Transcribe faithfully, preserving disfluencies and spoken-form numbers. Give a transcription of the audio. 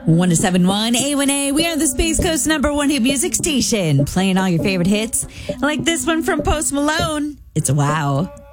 one oh seven point one A one A. We are the Space Coast number one hit music station, playing all your favorite hits, like this one from Post Malone. It's Wow.